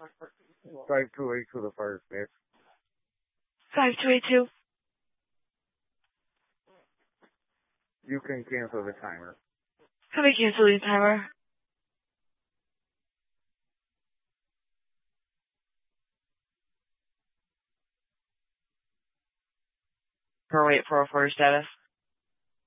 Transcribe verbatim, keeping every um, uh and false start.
Five two eight to the fire station. Five two eight two. You can cancel the timer. How do we cancel the timer? Per wait for a fire status.